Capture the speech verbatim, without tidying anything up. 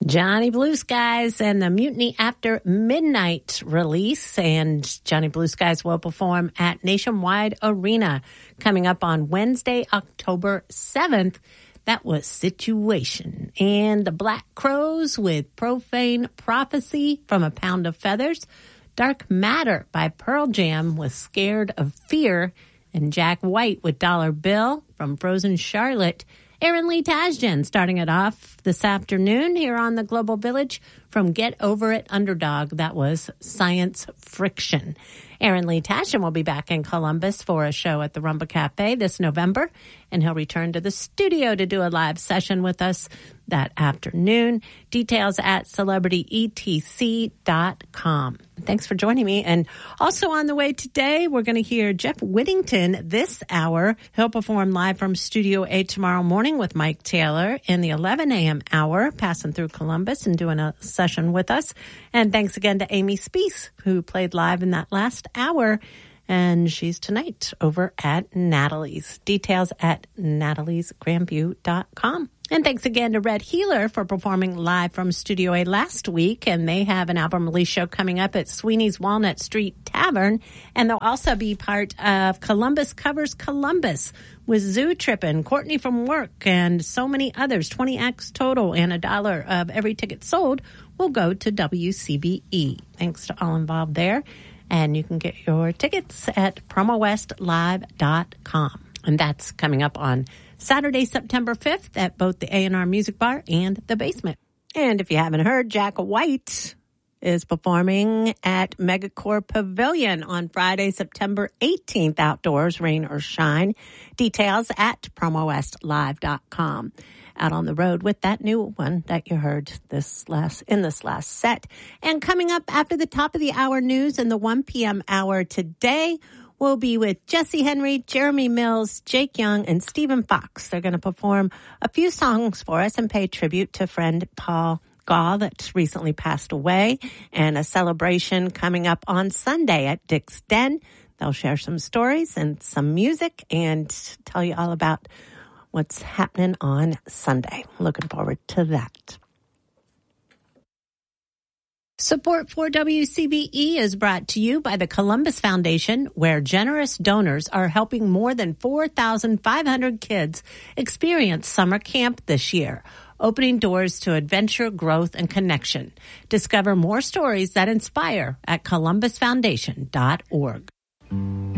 Johnny Blue Skies and the Mutiny After Midnight release. And Johnny Blue Skies will perform at Nationwide Arena coming up on Wednesday, October seventh. That was Situation. And the Black Crowes with Profane Prophecy from A Pound of Feathers. Dark Matter by Pearl Jam with Scared of Fear. And Jack White with Dollar Bill from Frozen Charlotte. Aaron Lee Tasjan starting it off this afternoon here on the Global Village from Get Over It Underdog. That was Science Friction. Aaron Lee Tasjan will be back in Columbus for a show at the Rumba Cafe this November, and he'll return to the studio to do a live session with us that afternoon. Details at celebrity e t c dot com. Thanks for joining me. And also on the way today, we're going to hear Jeff Whittington this hour. He'll perform live from Studio A tomorrow morning with Mike Taylor in the eleven a.m. hour, passing through Columbus and doing a session with us. And thanks again to Amy Speece, who played live in that last hour. And she's tonight over at Natalie's. Details at natalies grandview dot com. And thanks again to Red Healer for performing live from Studio A last week. And they have an album release show coming up at Sweeney's Walnut Street Tavern. And they'll also be part of Columbus Covers Columbus with Zoo Trippin', Courtney from Work, and so many others. twenty acts total, and a dollar of every ticket sold will go to W C B E. Thanks to all involved there. And you can get your tickets at promo west live dot com. And that's coming up on Saturday, September fifth at both the A and R Music Bar and The Basement. And if you haven't heard, Jack White is performing at Megacore Pavilion on Friday, September eighteenth, outdoors, rain or shine. Details at promo west live dot com. Out on the road with that new one that you heard this last in this last set. And coming up after the top of the hour news in the one p.m. hour today, we'll be with Jesse Henry, Jeremy Mills, Jake Young, and Stephen Fox. They're going to perform a few songs for us and pay tribute to friend Paul Gall that's recently passed away, and a celebration coming up on Sunday at Dick's Den. They'll share some stories and some music and tell you all about what's happening on Sunday. Looking forward to that. Support for W C B E is brought to you by the Columbus Foundation, where generous donors are helping more than four thousand five hundred kids experience summer camp this year, opening doors to adventure, growth, and connection. Discover more stories that inspire at columbus foundation dot org.